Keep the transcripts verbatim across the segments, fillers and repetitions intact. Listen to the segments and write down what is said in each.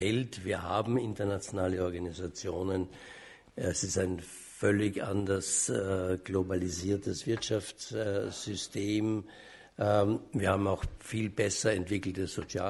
Welt. Wir haben internationale Organisationen. Es ist ein völlig anders äh, globalisiertes Wirtschaftssystem. Ähm, wir haben auch viel besser entwickelte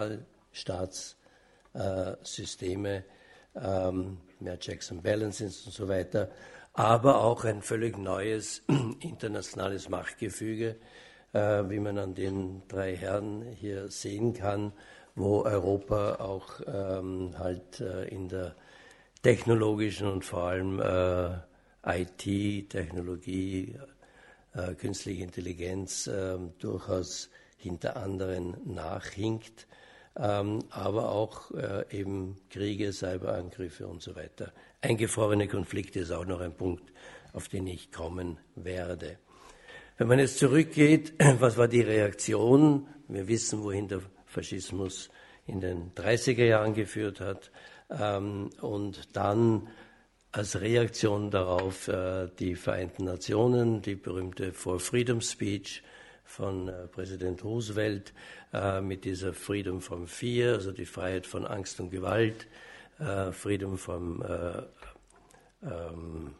Sozialstaatssysteme, ähm, mehr Checks and Balances und so weiter, aber auch ein völlig neues internationales Machtgefüge, äh, wie man an den drei Herren hier sehen kann, wo Europa auch ähm, halt äh, in der technologischen und vor allem äh, I T, Technologie, äh, künstliche Intelligenz äh, durchaus hinter anderen nachhinkt, ähm, aber auch äh, eben Kriege, Cyberangriffe und so weiter. Eingefrorene Konflikte ist auch noch ein Punkt, auf den ich kommen werde. Wenn man jetzt zurückgeht, was war die Reaktion? Wir wissen, wohin der Faschismus in den dreißiger Jahren geführt hat, ähm, und dann als Reaktion darauf äh, die Vereinten Nationen, die berühmte For Freedom Speech von äh, Präsident Roosevelt äh, mit dieser Freedom from Fear, also die Freiheit von Angst und Gewalt, äh, Freedom from äh, ähm,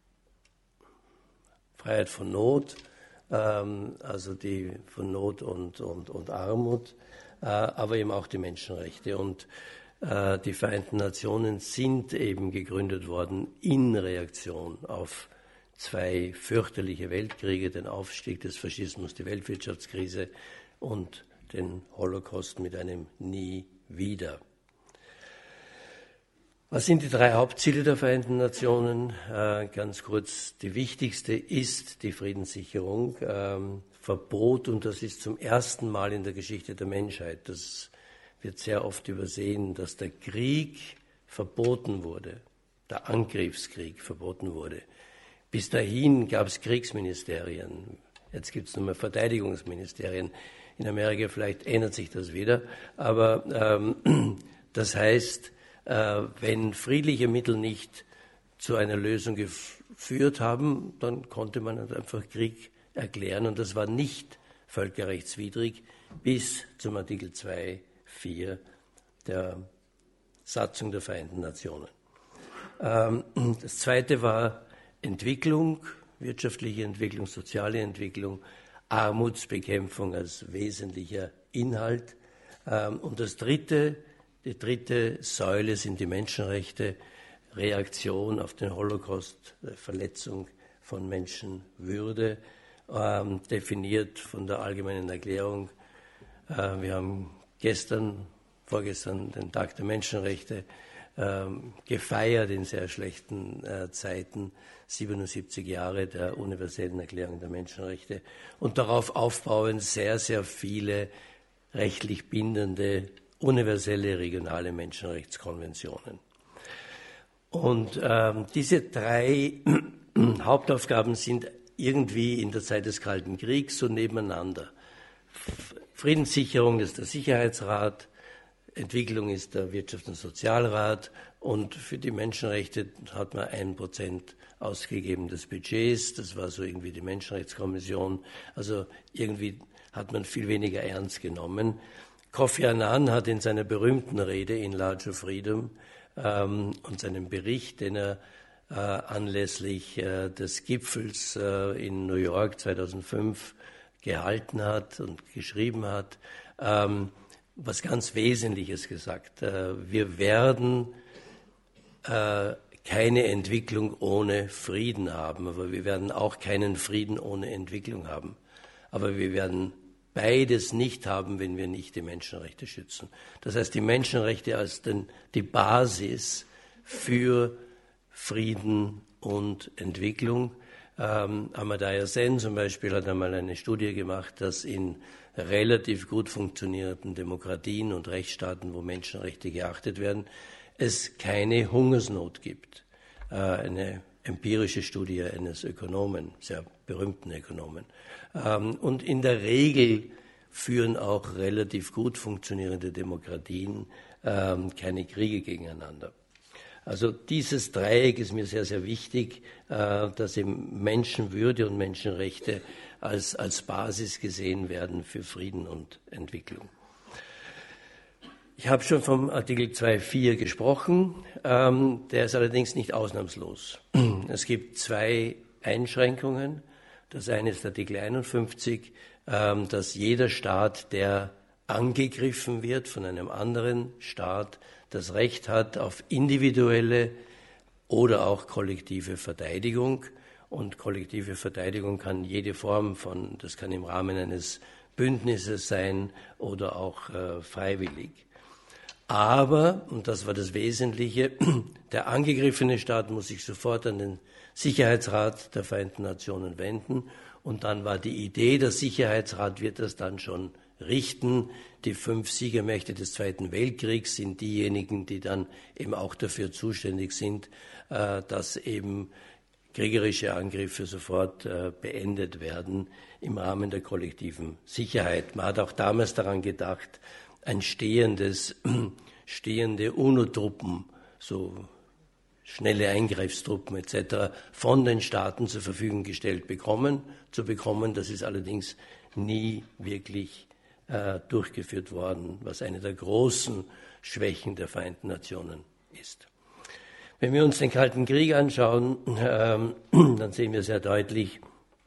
Freiheit von Not, ähm, also die von Not und, und, und Armut, äh, aber eben auch die Menschenrechte. Und äh, die Vereinten Nationen sind eben gegründet worden in Reaktion auf zwei fürchterliche Weltkriege, den Aufstieg des Faschismus, die Weltwirtschaftskrise und den Holocaust mit einem Nie wieder. Was sind die drei Hauptziele der Vereinten Nationen? Äh, ganz kurz, die wichtigste ist die Friedenssicherung. Ähm, Verbot, und das ist zum ersten Mal in der Geschichte der Menschheit, das wird sehr oft übersehen, dass der Krieg verboten wurde, der Angriffskrieg verboten wurde. Bis dahin gab es Kriegsministerien, jetzt gibt es nur mehr Verteidigungsministerien. In Amerika vielleicht ändert sich das wieder, aber ähm, das heißt, wenn friedliche Mittel nicht zu einer Lösung geführt haben, dann konnte man einfach Krieg erklären. Und das war nicht völkerrechtswidrig bis zum Artikel zwei Punkt vier der Satzung der Vereinten Nationen. Das zweite war Entwicklung, wirtschaftliche Entwicklung, soziale Entwicklung, Armutsbekämpfung als wesentlicher Inhalt. Und das dritte, Die dritte Säule sind die Menschenrechte, Reaktion auf den Holocaust, Verletzung von Menschenwürde, ähm, definiert von der Allgemeinen Erklärung. Äh, wir haben gestern, vorgestern den Tag der Menschenrechte ähm, gefeiert in sehr schlechten äh, Zeiten, siebenundsiebzig Jahre der Universellen Erklärung der Menschenrechte, und darauf aufbauend sehr, sehr viele rechtlich bindende universelle regionale Menschenrechtskonventionen. Und ähm, diese drei Hauptaufgaben sind irgendwie in der Zeit des Kalten Kriegs so nebeneinander. Friedenssicherung ist der Sicherheitsrat, Entwicklung ist der Wirtschafts- und Sozialrat, und für die Menschenrechte hat man ein Prozent ausgegeben des Budgets, das war so irgendwie die Menschenrechtskommission, also irgendwie hat man viel weniger ernst genommen. Kofi Annan hat in seiner berühmten Rede in Larger Freedom ähm, und seinem Bericht, den er äh, anlässlich äh, des Gipfels äh, in New York zweitausendfünf gehalten hat und geschrieben hat, ähm, was ganz Wesentliches gesagt. Äh, wir werden äh, keine Entwicklung ohne Frieden haben, aber wir werden auch keinen Frieden ohne Entwicklung haben. Aber wir werden beides nicht haben, wenn wir nicht die Menschenrechte schützen. Das heißt, die Menschenrechte als den, die Basis für Frieden und Entwicklung. Ähm, Amartya Sen zum Beispiel hat einmal eine Studie gemacht, dass in relativ gut funktionierenden Demokratien und Rechtsstaaten, wo Menschenrechte geachtet werden, es keine Hungersnot gibt. Äh, eine empirische Studie eines Ökonomen, sehr berühmten Ökonomen. Ähm, und in der Regel führen auch relativ gut funktionierende Demokratien ähm, keine Kriege gegeneinander. Also dieses Dreieck ist mir sehr, sehr wichtig, äh, dass eben Menschenwürde und Menschenrechte als, als Basis gesehen werden für Frieden und Entwicklung. Ich habe schon vom Artikel zwei Punkt vier gesprochen, ähm, der ist allerdings nicht ausnahmslos. Es gibt zwei Einschränkungen. Das eine ist Artikel einundfünfzig, ähm, dass jeder Staat, der angegriffen wird von einem anderen Staat, das Recht hat auf individuelle oder auch kollektive Verteidigung. Und kollektive Verteidigung kann jede Form von, das kann im Rahmen eines Bündnisses sein oder auch äh, freiwillig. Aber, und das war das Wesentliche, der angegriffene Staat muss sich sofort an den Sicherheitsrat der Vereinten Nationen wenden. Und dann war die Idee, der Sicherheitsrat wird das dann schon richten. Die fünf Siegermächte des Zweiten Weltkriegs sind diejenigen, die dann eben auch dafür zuständig sind, äh, dass eben kriegerische Angriffe sofort äh, beendet werden im Rahmen der kollektiven Sicherheit. Man hat auch damals daran gedacht, ein stehendes, stehende UNO-Truppen, so schnelle Eingriffstruppen et cetera von den Staaten zur Verfügung gestellt bekommen, zu bekommen. Das ist allerdings nie wirklich äh, durchgeführt worden, was eine der großen Schwächen der Vereinten Nationen ist. Wenn wir uns den Kalten Krieg anschauen, ähm, dann sehen wir sehr deutlich,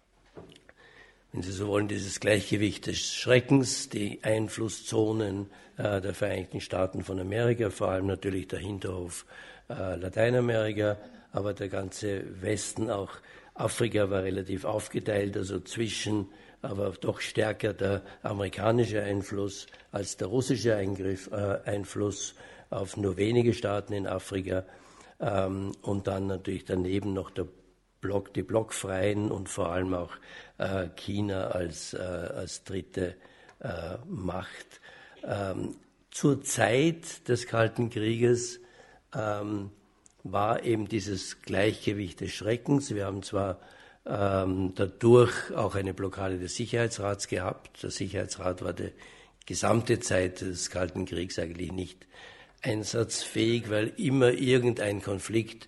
wenn Sie so wollen, dieses Gleichgewicht des Schreckens, die Einflusszonen äh, der Vereinigten Staaten von Amerika, vor allem natürlich der Hinterhof äh, Lateinamerika, aber der ganze Westen, auch Afrika war relativ aufgeteilt, also zwischen, aber doch stärker der amerikanische Einfluss als der russische Eingriff, äh, Einfluss auf nur wenige Staaten in Afrika ähm, und dann natürlich daneben noch der Block, die Blockfreien und vor allem auch äh, China als, äh, als dritte äh, Macht. Ähm, zur Zeit des Kalten Krieges ähm, war eben dieses Gleichgewicht des Schreckens. Wir haben zwar ähm, dadurch auch eine Blockade des Sicherheitsrats gehabt. Der Sicherheitsrat war die gesamte Zeit des Kalten Kriegs eigentlich nicht einsatzfähig, weil immer irgendein Konflikt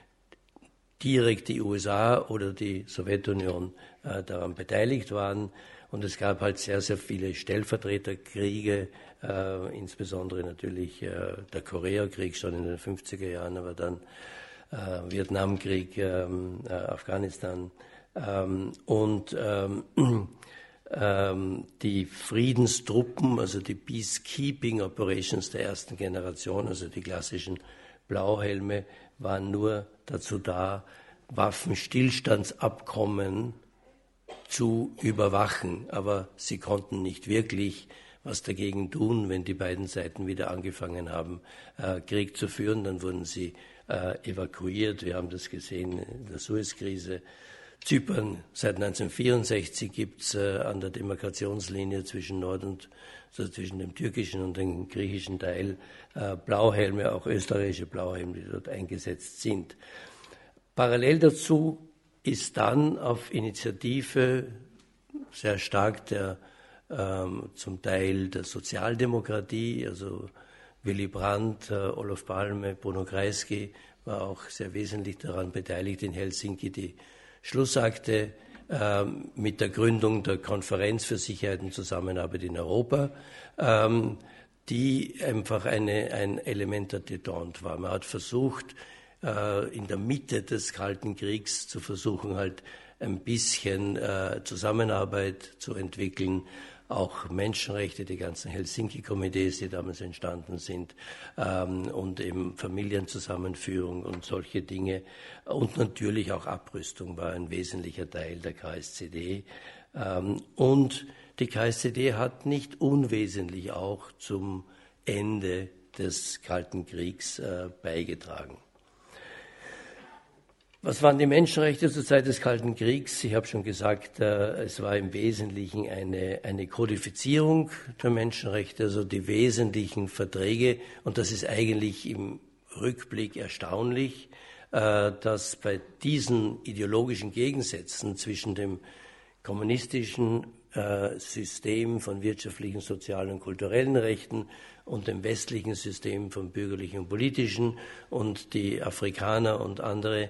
direkt die U S A oder die Sowjetunion äh, daran beteiligt waren. Und es gab halt sehr, sehr viele Stellvertreterkriege, äh, insbesondere natürlich äh, der Koreakrieg schon in den fünfziger Jahren, aber dann äh, Vietnamkrieg, ähm, äh, Afghanistan ähm, und ähm, ähm, die Friedenstruppen, also die Peacekeeping Operations der ersten Generation, also die klassischen Blauhelme, waren nur dazu da, Waffenstillstandsabkommen zu überwachen. Aber sie konnten nicht wirklich was dagegen tun, wenn die beiden Seiten wieder angefangen haben, äh, Krieg zu führen. Dann wurden sie äh, evakuiert. Wir haben das gesehen in der Suezkrise. Zypern seit neunzehnhundertvierundsechzig gibt es äh, an der Demarkationslinie zwischen Nord und also zwischen dem türkischen und dem griechischen Teil äh, Blauhelme, auch österreichische Blauhelme, die dort eingesetzt sind. Parallel dazu ist dann auf Initiative sehr stark der ähm, zum Teil der Sozialdemokratie, also Willy Brandt, äh, Olof Palme, Bruno Kreisky war auch sehr wesentlich daran beteiligt, in Helsinki die Schlussakte äh, mit der Gründung der Konferenz für Sicherheit und Zusammenarbeit in Europa, ähm, die einfach eine, ein Element der Détente war. Man hat versucht, äh, in der Mitte des Kalten Kriegs zu versuchen, halt ein bisschen äh, Zusammenarbeit zu entwickeln, auch Menschenrechte, die ganzen Helsinki-Komitees, die damals entstanden sind, ähm, und eben Familienzusammenführung und solche Dinge. Und natürlich auch Abrüstung war ein wesentlicher Teil der K S C D. Ähm, und die K S C D hat nicht unwesentlich auch zum Ende des Kalten Kriegs äh, beigetragen. Was waren die Menschenrechte zur Zeit des Kalten Kriegs? Ich habe schon gesagt, äh, es war im Wesentlichen eine, eine Kodifizierung der Menschenrechte, also die wesentlichen Verträge. Und das ist eigentlich im Rückblick erstaunlich, äh, dass bei diesen ideologischen Gegensätzen zwischen dem kommunistischen äh, System von wirtschaftlichen, sozialen und kulturellen Rechten und dem westlichen System von bürgerlichen und politischen und die Afrikaner und andere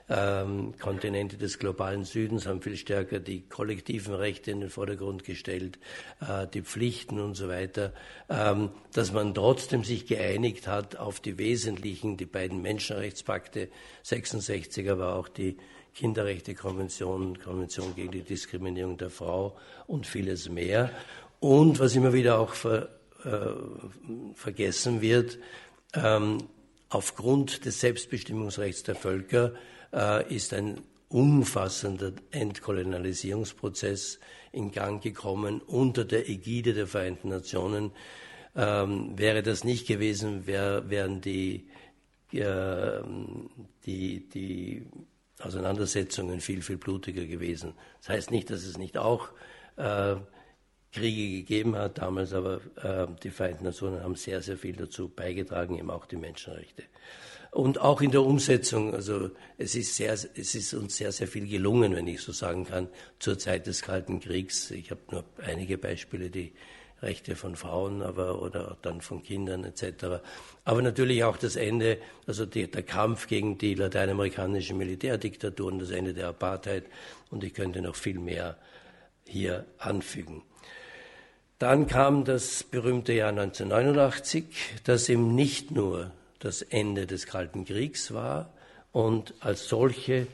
Ähm, Kontinente des globalen Südens haben viel stärker die kollektiven Rechte in den Vordergrund gestellt, äh, die Pflichten und so weiter, ähm, dass man trotzdem sich geeinigt hat auf die wesentlichen, die beiden Menschenrechtspakte, sechsundsechzig, aber auch die Kinderrechtekonvention, Konvention gegen die Diskriminierung der Frau und vieles mehr. Und was immer wieder auch ver, äh, vergessen wird, ähm, aufgrund des Selbstbestimmungsrechts der Völker äh, ist ein umfassender Entkolonialisierungsprozess in Gang gekommen unter der Ägide der Vereinten Nationen. Ähm, wäre das nicht gewesen, wär, wären die, äh, die, die Auseinandersetzungen viel, viel blutiger gewesen. Das heißt nicht, dass es nicht auch äh, Kriege gegeben hat damals, aber äh, die Vereinten Nationen haben sehr, sehr viel dazu beigetragen, eben auch die Menschenrechte. Und auch in der Umsetzung, also es ist, sehr, es ist uns sehr, sehr viel gelungen, wenn ich so sagen kann, zur Zeit des Kalten Kriegs. Ich habe nur einige Beispiele, die Rechte von Frauen, aber oder dann von Kindern et cetera. Aber natürlich auch das Ende, also die, der Kampf gegen die lateinamerikanischen Militärdiktaturen, das Ende der Apartheid, und ich könnte noch viel mehr hier anfügen. Dann kam das berühmte Jahr neunzehnhundertneunundachtzig, das eben nicht nur das Ende des Kalten Kriegs war und als solche,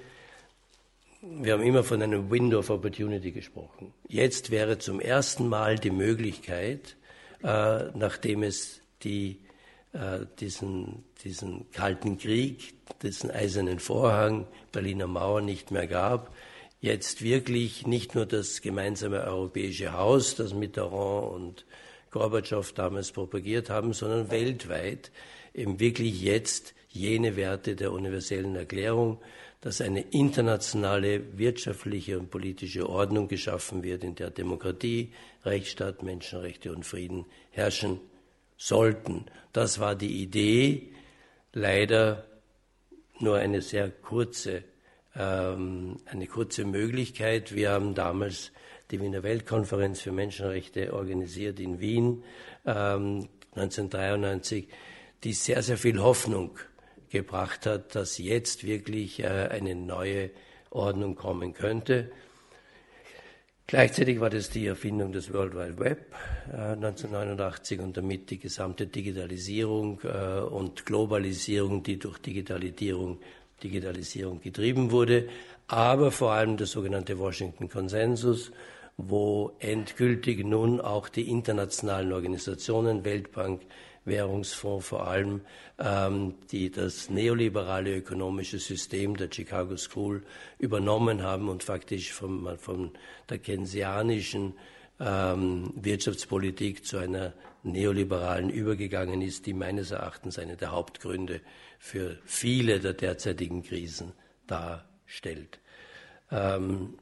wir haben immer von einem Window of Opportunity gesprochen. Jetzt wäre zum ersten Mal die Möglichkeit, äh, nachdem es die, äh, diesen, diesen Kalten Krieg, diesen eisernen Vorhang, Berliner Mauer nicht mehr gab, jetzt wirklich nicht nur das gemeinsame europäische Haus, das Mitterrand und Gorbatschow damals propagiert haben, sondern weltweit eben wirklich jetzt jene Werte der universellen Erklärung, dass eine internationale wirtschaftliche und politische Ordnung geschaffen wird, in der Demokratie, Rechtsstaat, Menschenrechte und Frieden herrschen sollten. Das war die Idee, leider nur eine sehr kurze eine kurze Möglichkeit. Wir haben damals die Wiener Weltkonferenz für Menschenrechte organisiert in Wien ähm, neunzehnhundertdreiundneunzig, die sehr, sehr viel Hoffnung gebracht hat, dass jetzt wirklich äh, eine neue Ordnung kommen könnte. Gleichzeitig war das die Erfindung des World Wide Web äh, neunzehnhundertneunundachtzig und damit die gesamte Digitalisierung äh, und Globalisierung, die durch Digitalisierung Digitalisierung getrieben wurde, aber vor allem der sogenannte Washington-Konsensus, wo endgültig nun auch die internationalen Organisationen, Weltbank, Währungsfonds vor allem, ähm, die das neoliberale ökonomische System der Chicago School übernommen haben und faktisch von, von der keynesianischen ähm, Wirtschaftspolitik zu einer neoliberalen übergegangen ist, die meines Erachtens eine der Hauptgründe für viele der derzeitigen Krisen darstellt. Ähm,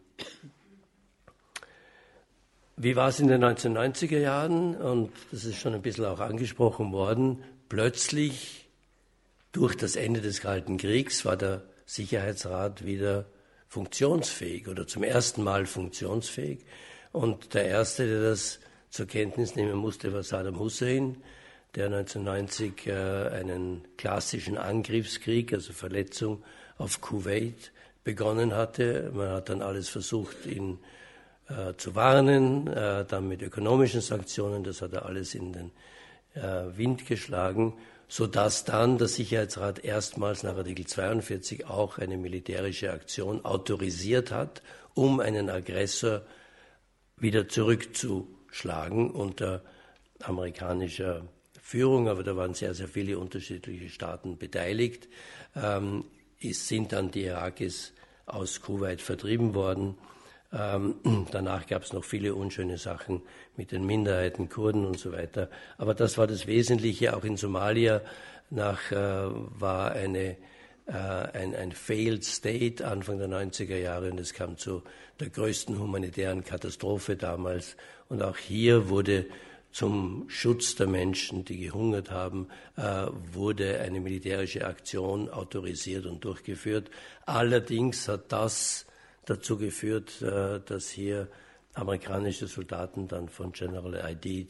wie war es in den neunzehnhundertneunziger Jahren? Und das ist schon ein bisschen auch angesprochen worden. Plötzlich, durch das Ende des Kalten Kriegs, war der Sicherheitsrat wieder funktionsfähig oder zum ersten Mal funktionsfähig. Und der Erste, der das zur Kenntnis nehmen musste, war Saddam Hussein, der neunzehnhundertneunzig äh, einen klassischen Angriffskrieg, also Verletzung auf Kuwait, begonnen hatte. Man hat dann alles versucht, ihn äh, zu warnen, äh, dann mit ökonomischen Sanktionen, das hat er alles in den äh, Wind geschlagen, sodass dann der Sicherheitsrat erstmals nach Artikel zweiundvierzig auch eine militärische Aktion autorisiert hat, um einen Aggressor wieder zurückzuschlagen unter amerikanischer Führung, aber da waren sehr, sehr viele unterschiedliche Staaten beteiligt. Ähm, es sind dann die Irakis aus Kuwait vertrieben worden. Ähm, danach gab es noch viele unschöne Sachen mit den Minderheiten, Kurden und so weiter. Aber das war das Wesentliche. Auch in Somalia nach, äh, war eine, äh, ein, ein Failed State Anfang der neunziger Jahre und es kam zu der größten humanitären Katastrophe damals. Und auch hier wurde zum Schutz der Menschen, die gehungert haben, äh, wurde eine militärische Aktion autorisiert und durchgeführt. Allerdings hat das dazu geführt, äh, dass hier amerikanische Soldaten dann von General Aidid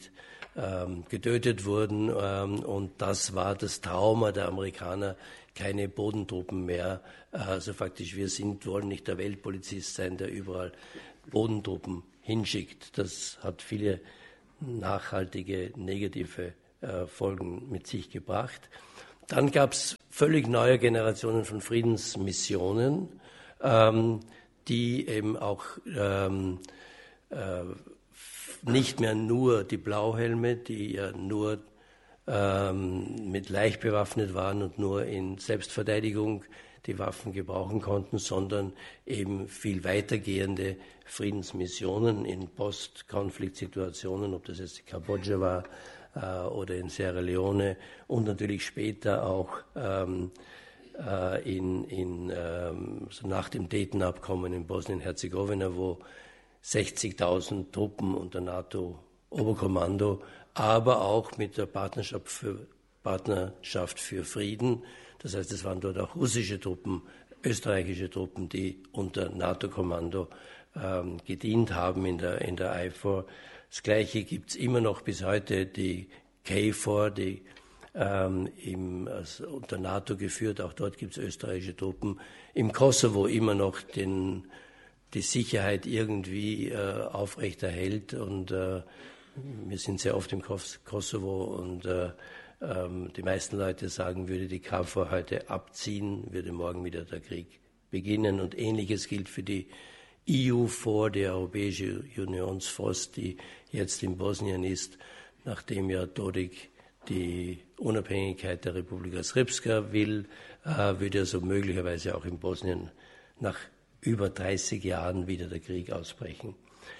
ähm, getötet wurden. Ähm, und das war das Trauma der Amerikaner, keine Bodentruppen mehr. Also faktisch, wir sind, wollen nicht der Weltpolizist sein, der überall Bodentruppen hinschickt. Das hat viele nachhaltige negative äh, Folgen mit sich gebracht. Dann gab es völlig neue Generationen von Friedensmissionen, ähm, die eben auch ähm, äh, nicht mehr nur die Blauhelme, die ja nur ähm, mit leicht bewaffnet waren und nur in Selbstverteidigung die Waffen gebrauchen konnten, sondern eben viel weitergehende Friedensmissionen in Post-Konflikt-Situationen, ob das jetzt in Kambodscha war äh, oder in Sierra Leone und natürlich später auch ähm, äh, in, in, ähm, so nach dem Dayton-Abkommen in Bosnien-Herzegowina, wo sechzigtausend Truppen unter NATO-Oberkommando, aber auch mit der Partnerschaft für, Partnerschaft für Frieden. Das heißt, es waren dort auch russische Truppen, österreichische Truppen, die unter NATO-Kommando ähm, gedient haben in der, in der I F O R. Das Gleiche gibt es immer noch bis heute, die K F O R, die ähm, im, also unter NATO geführt, auch dort gibt es österreichische Truppen. Im Kosovo immer noch den, die Sicherheit irgendwie äh, aufrechterhält und äh, wir sind sehr oft im Kosovo und äh, ähm, die meisten Leute sagen, würde die K F O R heute abziehen, würde morgen wieder der Krieg beginnen. Und Ähnliches gilt für die E U F O R, die Europäische Unionsforce, die jetzt in Bosnien ist, nachdem ja Dodik die Unabhängigkeit der Republika Srpska will, äh, würde also möglicherweise auch in Bosnien nach über dreißig Jahren wieder der Krieg ausbrechen.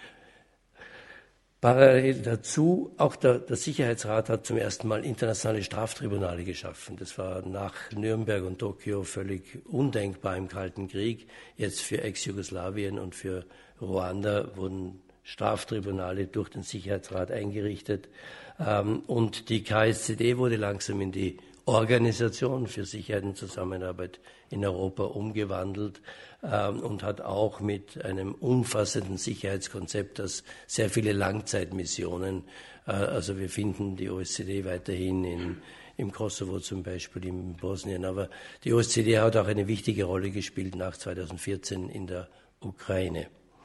Parallel dazu, auch der, der Sicherheitsrat hat zum ersten Mal internationale Straftribunale geschaffen. Das war nach Nürnberg und Tokio völlig undenkbar im Kalten Krieg. Jetzt für Ex-Jugoslawien und für Ruanda wurden Straftribunale durch den Sicherheitsrat eingerichtet. Und die K S Z D wurde langsam in die Organisation für Sicherheit und Zusammenarbeit in Europa umgewandelt ähm, und hat auch mit einem umfassenden Sicherheitskonzept, das sehr viele Langzeitmissionen, äh, also wir finden die O S Z E weiterhin in, im Kosovo zum Beispiel, in Bosnien, aber die O S Z E hat auch eine wichtige Rolle gespielt nach zweitausendvierzehn in der Ukraine.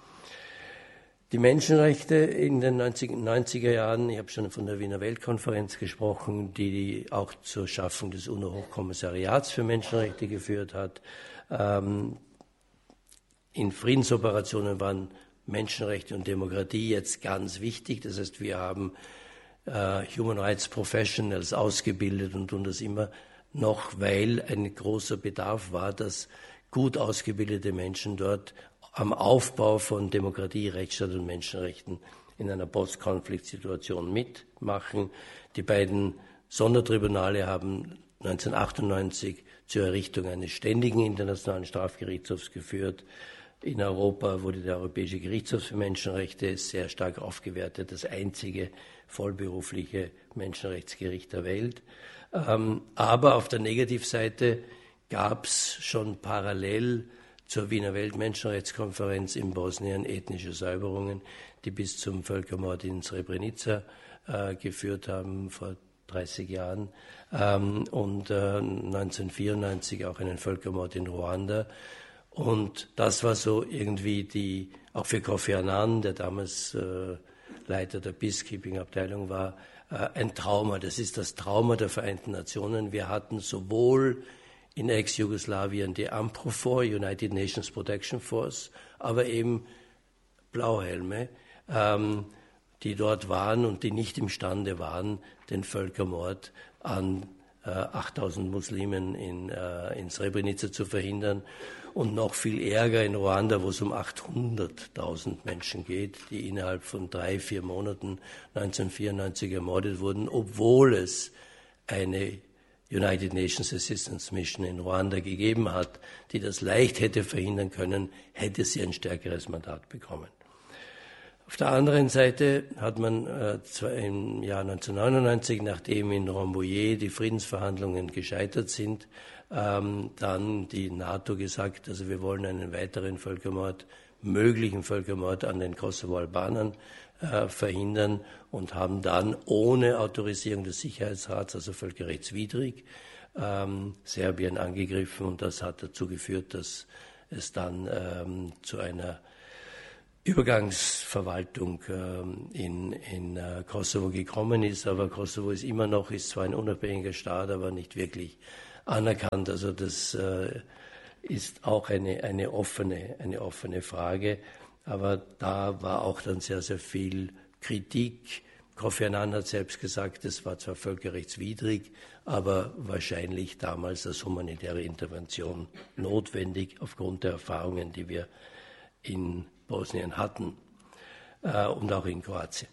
Die Menschenrechte in den neunziger Jahren, ich habe schon von der Wiener Weltkonferenz gesprochen, die auch zur Schaffung des UNO-Hochkommissariats für Menschenrechte geführt hat. Ähm, in Friedensoperationen waren Menschenrechte und Demokratie jetzt ganz wichtig. Das heißt, wir haben äh, Human Rights Professionals ausgebildet und tun das immer noch, weil ein großer Bedarf war, dass gut ausgebildete Menschen dort am Aufbau von Demokratie, Rechtsstaat und Menschenrechten in einer Post-Konflikt-Situation mitmachen. Die beiden Sondertribunale haben neunzehnhundertachtundneunzig zur Errichtung eines ständigen internationalen Strafgerichtshofs geführt. In Europa wurde der Europäische Gerichtshof für Menschenrechte sehr stark aufgewertet, das einzige vollberufliche Menschenrechtsgericht der Welt. Aber auf der Negativseite gab es schon parallel zur Wiener Weltmenschenrechtskonferenz in Bosnien ethnische Säuberungen, die bis zum Völkermord in Srebrenica äh, geführt haben vor dreißig Jahren ähm, und äh, neunzehnhundertvierundneunzig auch einen Völkermord in Ruanda. Und das war so irgendwie die, auch für Kofi Annan, der damals äh, Leiter der Peacekeeping-Abteilung war, äh, ein Trauma. Das ist das Trauma der Vereinten Nationen. Wir hatten sowohl in Ex-Jugoslawien die AMPROFOR, United Nations Protection Force, aber eben Blauhelme, ähm, die dort waren und die nicht imstande waren, den Völkermord an äh, achttausend Muslimen in, äh, in Srebrenica zu verhindern. Und noch viel Ärger in Ruanda, wo es um achthunderttausend Menschen geht, die innerhalb von drei, vier Monaten neunzehnhundertvierundneunzig ermordet wurden, obwohl es eine United Nations Assistance Mission in Ruanda gegeben hat, die das leicht hätte verhindern können, hätte sie ein stärkeres Mandat bekommen. Auf der anderen Seite hat man äh, im Jahr neunzehnhundertneunundneunzig, nachdem in Rambouillet die Friedensverhandlungen gescheitert sind, ähm, dann die NATO gesagt, also wir wollen einen weiteren Völkermord, möglichen Völkermord an den Kosovo-Albanern äh, verhindern und haben dann ohne Autorisierung des Sicherheitsrats, also völkerrechtswidrig, ähm, Serbien angegriffen, und das hat dazu geführt, dass es dann ähm, zu einer Übergangsverwaltung ähm, in, in äh, Kosovo gekommen ist. Aber Kosovo ist immer noch, ist zwar ein unabhängiger Staat, aber nicht wirklich anerkannt. Also das äh, ist auch eine, eine, offene, eine offene Frage. Aber da war auch dann sehr, sehr viel Kritik. Kofi Annan hat selbst gesagt, es war zwar völkerrechtswidrig, aber wahrscheinlich damals als humanitäre Intervention notwendig aufgrund der Erfahrungen, die wir in Bosnien hatten äh, und auch in Kroatien.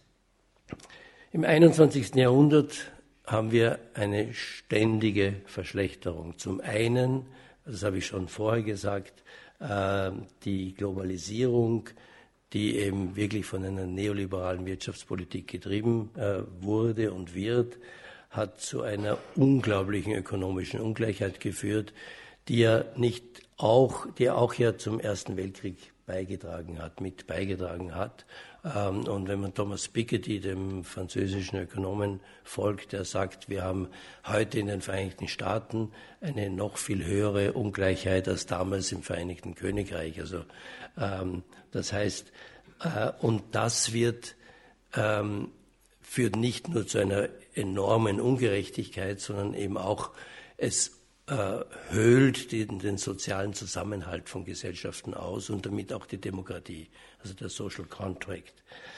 Im einundzwanzigsten Jahrhundert haben wir eine ständige Verschlechterung. Zum einen, das habe ich schon vorher gesagt, äh, die Globalisierung, die eben wirklich von einer neoliberalen Wirtschaftspolitik getrieben äh, wurde und wird, hat zu einer unglaublichen ökonomischen Ungleichheit geführt, die ja nicht auch, die auch ja zum Ersten Weltkrieg beigetragen hat, mit beigetragen hat. Ähm, und wenn man Thomas Piketty, dem französischen Ökonomen, folgt, der sagt, wir haben heute in den Vereinigten Staaten eine noch viel höhere Ungleichheit als damals im Vereinigten Königreich. Also ähm, das heißt, äh, und das wird ähm, führt nicht nur zu einer enormen Ungerechtigkeit, sondern eben auch, es äh, höhlt den, den sozialen Zusammenhalt von Gesellschaften aus und damit auch die Demokratie, also der Social Contract.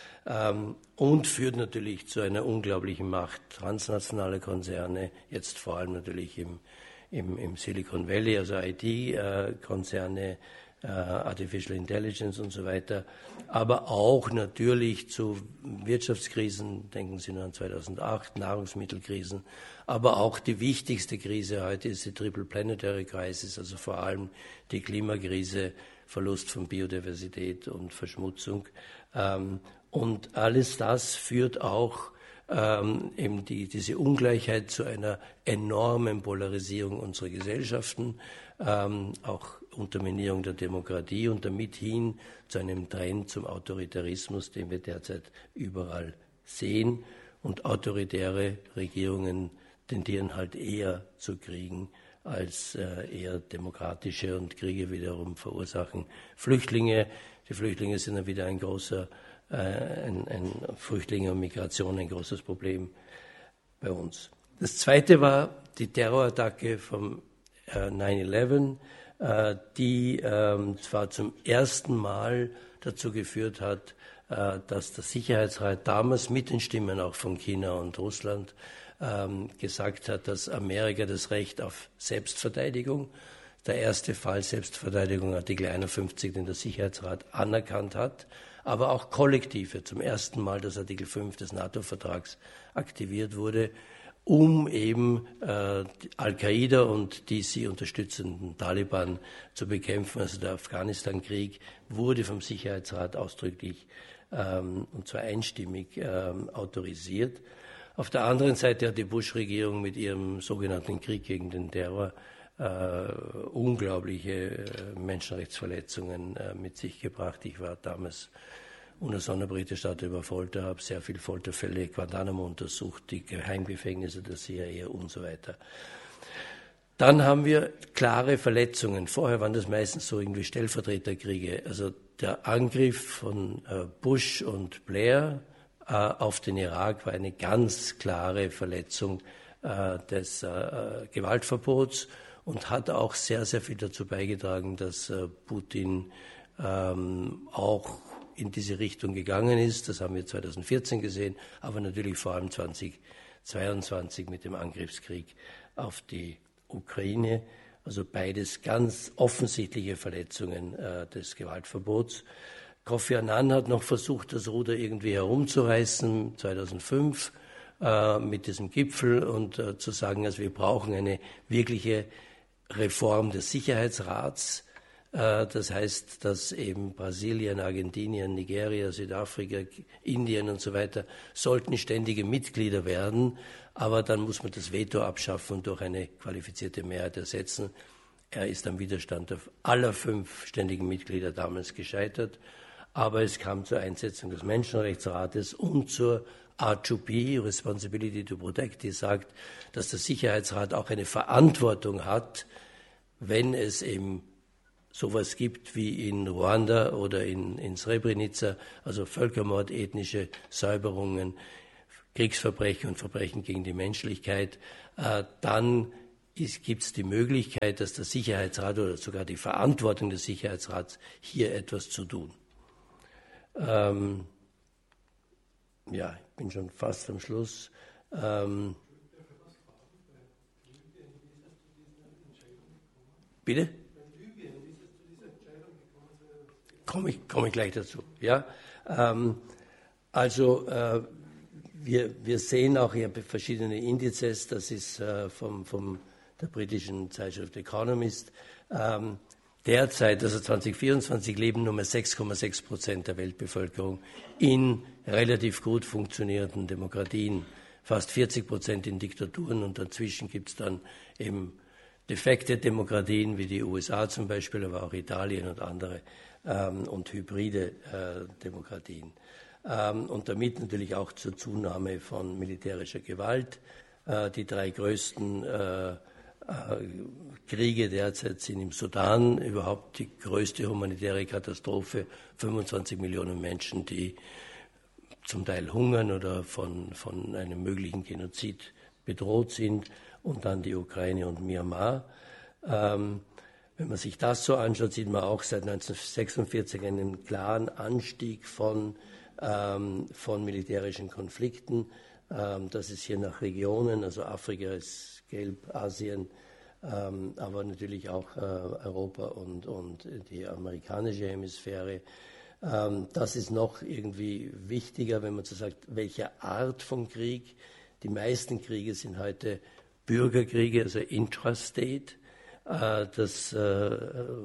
Ähm, und führt natürlich zu einer unglaublichen Macht transnationaler Konzerne, jetzt vor allem natürlich im, im, im Silicon Valley, also I T-Konzerne, äh, Artificial Intelligence und so weiter, aber auch natürlich zu Wirtschaftskrisen, denken Sie nur an zweitausendacht, Nahrungsmittelkrisen, aber auch die wichtigste Krise heute ist die Triple Planetary Crisis, also vor allem die Klimakrise, Verlust von Biodiversität und Verschmutzung. Ähm, und alles das führt auch ähm, eben die, diese Ungleichheit zu einer enormen Polarisierung unserer Gesellschaften, ähm, auch Unterminierung der Demokratie und damit hin zu einem Trend zum Autoritarismus, den wir derzeit überall sehen. Und autoritäre Regierungen tendieren halt eher zu Kriegen als äh, eher demokratische, und Kriege wiederum verursachen Flüchtlinge. Die Flüchtlinge sind dann wieder ein großer, äh, ein, ein Flüchtlinge und Migration ein großes Problem bei uns. Das zweite war die Terrorattacke vom äh, nine eleven, äh, die äh, zwar zum ersten Mal dazu geführt hat, äh, dass der Sicherheitsrat damals mit den Stimmen auch von China und Russland ähm, gesagt hat, dass Amerika das Recht auf Selbstverteidigung, der erste Fall Selbstverteidigung, Artikel einundfünfzig, den der Sicherheitsrat anerkannt hat, aber auch kollektive, zum ersten Mal, dass Artikel fünf des NATO-Vertrags aktiviert wurde, um eben äh, Al-Qaida und die sie unterstützenden Taliban zu bekämpfen. Also der Afghanistan-Krieg wurde vom Sicherheitsrat ausdrücklich ähm, und zwar einstimmig ähm, autorisiert. Auf der anderen Seite hat die Bush-Regierung mit ihrem sogenannten Krieg gegen den Terror äh, unglaubliche äh, Menschenrechtsverletzungen äh, mit sich gebracht. Ich war damals unter Sonderberichterstatter über Folter, habe sehr viele Folterfälle, Guantanamo untersucht, die Geheimgefängnisse der C I A und so weiter. Dann haben wir klare Verletzungen. Vorher waren das meistens so irgendwie Stellvertreterkriege. Also der Angriff von äh, Bush und Blair auf den Irak war eine ganz klare Verletzung äh, des äh, Gewaltverbots und hat auch sehr, sehr viel dazu beigetragen, dass äh, Putin ähm, auch in diese Richtung gegangen ist. Das haben wir zweitausendvierzehn gesehen, aber natürlich vor allem zweitausendzweiundzwanzig mit dem Angriffskrieg auf die Ukraine. Also beides ganz offensichtliche Verletzungen äh, des Gewaltverbots. Kofi Annan hat noch versucht, das Ruder irgendwie herumzureißen, zweitausendfünf, äh, mit diesem Gipfel und äh, zu sagen, also wir brauchen eine wirkliche Reform des Sicherheitsrats. Äh, das heißt, dass eben Brasilien, Argentinien, Nigeria, Südafrika, Indien und so weiter sollten ständige Mitglieder werden, aber dann muss man das Veto abschaffen und durch eine qualifizierte Mehrheit ersetzen. Er ist am Widerstand aller fünf ständigen Mitglieder damals gescheitert. aber es kam zur Einsetzung des Menschenrechtsrates und zur R zwei P, Responsibility to Protect, die sagt, dass der Sicherheitsrat auch eine Verantwortung hat, wenn es eben sowas gibt wie in Ruanda oder in, in Srebrenica, also Völkermord, ethnische Säuberungen, Kriegsverbrechen und Verbrechen gegen die Menschlichkeit, äh, dann gibt es die Möglichkeit, dass der Sicherheitsrat oder sogar die Verantwortung des Sicherheitsrats hier etwas zu tun. Ähm, ja, ich bin schon fast am Schluss. Ähm, bitte? Komme ich, komme ich gleich dazu. Ja? Ähm, also äh, wir, wir sehen auch hier verschiedene Indizes, das ist äh, vom, vom der britischen Zeitschrift Economist. Ähm, derzeit, also zwanzig vierundzwanzig, leben nur mehr sechs Komma sechs Prozent der Weltbevölkerung in relativ gut funktionierenden Demokratien, fast vierzig Prozent in Diktaturen und dazwischen gibt es dann eben defekte Demokratien wie die U S A zum Beispiel, aber auch Italien und andere ähm, und hybride äh, Demokratien. Ähm, und damit natürlich auch zur Zunahme von militärischer Gewalt. Äh, die drei größten äh, äh, Kriege derzeit sind im Sudan, überhaupt die größte humanitäre Katastrophe, fünfundzwanzig Millionen Menschen, die zum Teil hungern oder von, von einem möglichen Genozid bedroht sind, und dann die Ukraine und Myanmar. Ähm, wenn man sich das so anschaut, sieht man auch seit neunzehnhundertsechsundvierzig einen klaren Anstieg von, ähm, von militärischen Konflikten. Ähm, das ist hier nach Regionen, also Afrika ist gelb, Asien, ähm, aber natürlich auch äh, Europa und, und die amerikanische Hemisphäre. Ähm, das ist noch irgendwie wichtiger, wenn man so sagt, welche Art von Krieg. Die meisten Kriege sind heute Bürgerkriege, also intrastate. Äh, das, äh,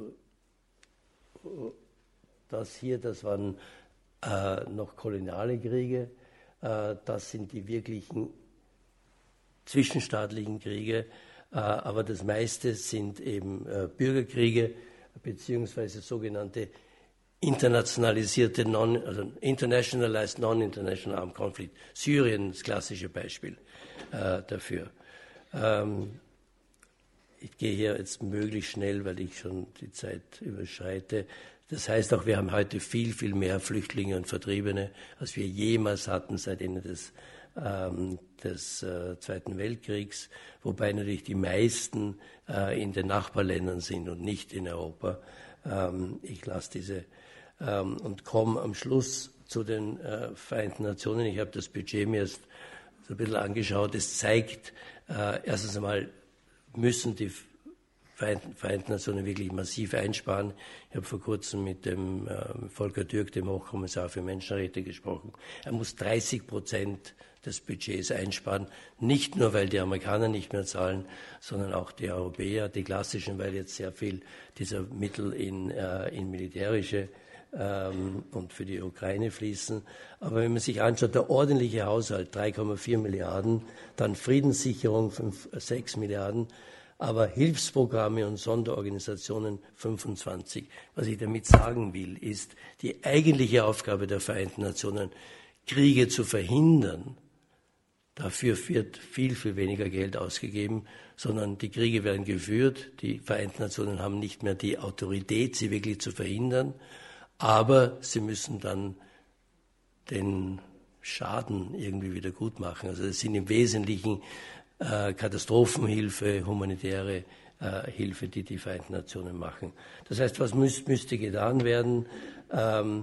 das hier, das waren äh, noch koloniale Kriege. Äh, das sind die wirklichen zwischenstaatlichen Kriege. Äh, aber das meiste sind eben äh, Bürgerkriege beziehungsweise sogenannte internationalisierte, non, also internationalized non-international armed conflict. Syrien, das klassische Beispiel äh, dafür. Ähm, ich gehe hier jetzt möglichst schnell, weil ich schon die Zeit überschreite. Das heißt auch, wir haben heute viel, viel mehr Flüchtlinge und Vertriebene, als wir jemals hatten seit Ende des, ähm, des äh, Zweiten Weltkriegs, wobei natürlich die meisten äh, in den Nachbarländern sind und nicht in Europa. Ähm, ich lasse diese ähm, und komme am Schluss zu den äh, Vereinten Nationen. Ich habe das Budget mir erst so ein bisschen angeschaut. Es zeigt, äh, erstens einmal müssen die Vereinten, Vereinten Nationen wirklich massiv einsparen. Ich habe vor kurzem mit dem äh, Volker Türk, dem Hochkommissar für Menschenrechte, gesprochen. Er muss dreißig Prozent des Budgets einsparen, nicht nur, weil die Amerikaner nicht mehr zahlen, sondern auch die Europäer, die klassischen, weil jetzt sehr viel dieser Mittel in, äh, in militärische ähm, und für die Ukraine fließen. Aber wenn man sich anschaut, der ordentliche Haushalt, drei Komma vier Milliarden, dann Friedenssicherung, fünf, sechs Milliarden, aber Hilfsprogramme und Sonderorganisationen fünfundzwanzig. Was ich damit sagen will, ist, die eigentliche Aufgabe der Vereinten Nationen, Kriege zu verhindern. Dafür wird viel, viel weniger Geld ausgegeben, sondern die Kriege werden geführt. Die Vereinten Nationen haben nicht mehr die Autorität, sie wirklich zu verhindern, aber sie müssen dann den Schaden irgendwie wieder gut machen. Also es sind im Wesentlichen äh, Katastrophenhilfe, humanitäre äh, Hilfe, die die Vereinten Nationen machen. Das heißt, was müß, müsste getan werden? Ähm,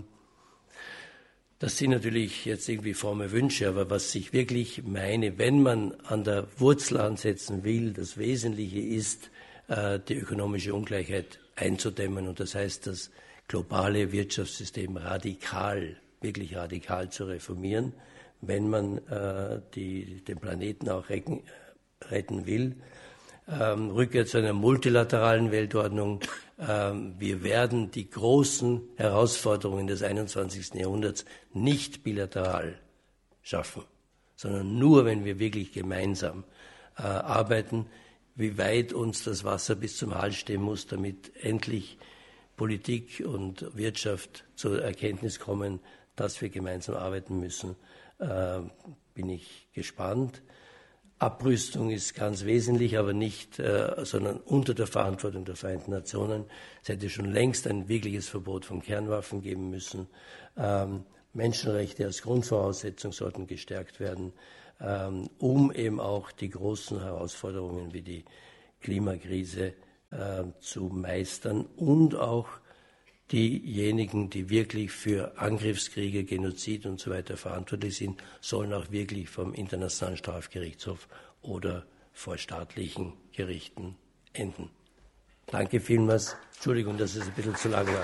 Das sind natürlich jetzt irgendwie fromme Wünsche, aber was ich wirklich meine, wenn man an der Wurzel ansetzen will, das Wesentliche ist, äh, die ökonomische Ungleichheit einzudämmen. Und das heißt, das globale Wirtschaftssystem radikal, wirklich radikal zu reformieren, wenn man äh, die, den Planeten auch retten, retten will. Ähm, Rückkehr zu einer multilateralen Weltordnung. Ähm, wir werden die großen Herausforderungen des einundzwanzigsten Jahrhunderts nicht bilateral schaffen, sondern nur, wenn wir wirklich gemeinsam äh, arbeiten, wie weit uns das Wasser bis zum Hals stehen muss, damit endlich Politik und Wirtschaft zur Erkenntnis kommen, dass wir gemeinsam arbeiten müssen, äh, bin ich gespannt. Abrüstung ist ganz wesentlich, aber nicht, äh, sondern unter der Verantwortung der Vereinten Nationen. Es hätte schon längst ein wirkliches Verbot von Kernwaffen geben müssen. Ähm, Menschenrechte als Grundvoraussetzung sollten gestärkt werden, ähm, um eben auch die großen Herausforderungen wie die Klimakrise äh, zu meistern und auch diejenigen, die wirklich für Angriffskriege, Genozid und so weiter verantwortlich sind, sollen auch wirklich vom Internationalen Strafgerichtshof oder vor staatlichen Gerichten enden. Danke vielmals. Entschuldigung, dass es ein bisschen zu lang war.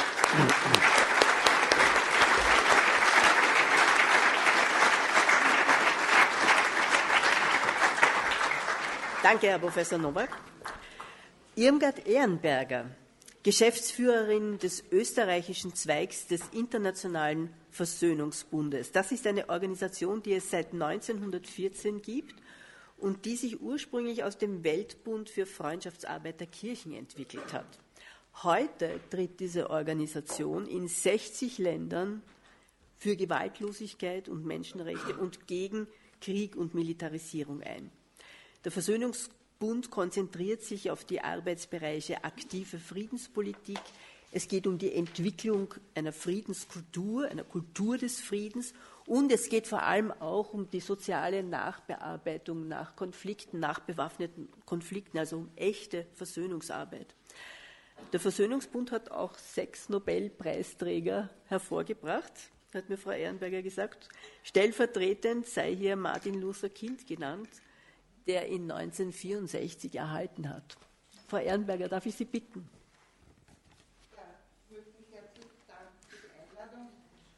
Danke, Herr Professor Nowak. Irmgard Ehrenberger, Geschäftsführerin des österreichischen Zweigs des Internationalen Versöhnungsbundes. Das ist eine Organisation, die es seit neunzehnhundertvierzehn gibt und die sich ursprünglich aus dem Weltbund für Freundschaftsarbeit der Kirchen entwickelt hat. Heute tritt diese Organisation in sechzig Ländern für Gewaltlosigkeit und Menschenrechte und gegen Krieg und Militarisierung ein. Der Versöhnungsbund konzentriert sich auf die Arbeitsbereiche aktive Friedenspolitik. Es geht um die Entwicklung einer Friedenskultur, einer Kultur des Friedens, und es geht vor allem auch um die soziale Nachbearbeitung nach Konflikten, nach bewaffneten Konflikten, also um echte Versöhnungsarbeit. Der Versöhnungsbund hat auch sechs Nobelpreisträger hervorgebracht, hat mir Frau Ehrenberger gesagt. Stellvertretend sei hier Martin Luther King genannt, der ihn neunzehnhundertvierundsechzig erhalten hat. Frau Ehrenberger, darf ich Sie bitten? Ja, ich möchte mich herzlich danken für die Einladung.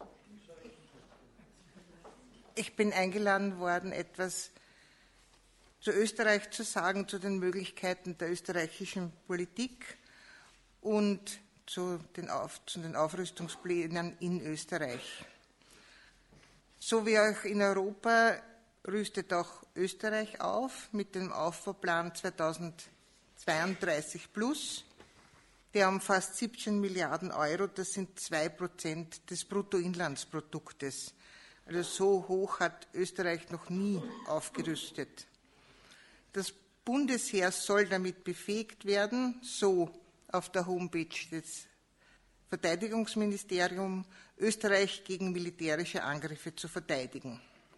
Ich bin eingeladen worden, etwas zu Österreich zu sagen, zu den Möglichkeiten der österreichischen Politik und zu den, Auf, zu den Aufrüstungsplänen in Österreich. So wie auch in Europa rüstet auch Österreich auf mit dem Aufbauplan zweitausendzweiunddreißig plus. Der umfasst siebzehn Milliarden Euro, das sind zwei Prozent des Bruttoinlandsproduktes. Also so hoch hat Österreich noch nie aufgerüstet. Das Bundesheer soll damit befähigt werden, so auf der Homepage des Verteidigungsministeriums, Österreich gegen militärische Angriffe zu verteidigen.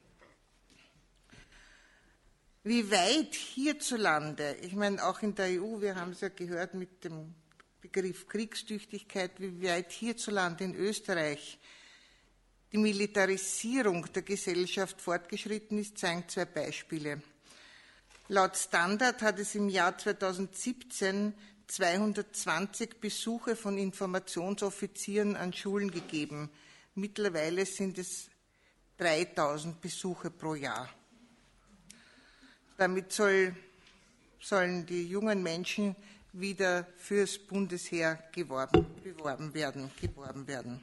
Wie weit hierzulande, ich meine auch in der E U, wir haben es ja gehört mit dem Begriff Kriegstüchtigkeit, wie weit hierzulande in Österreich die Militarisierung der Gesellschaft fortgeschritten ist, zeigen zwei Beispiele. Laut Standard hat es im Jahr zweitausendsiebzehn zweihundertzwanzig Besuche von Informationsoffizieren an Schulen gegeben. Mittlerweile sind es dreitausend Besuche pro Jahr. Damit soll, sollen die jungen Menschen wieder fürs Bundesheer geworben, beworben werden, geworben werden.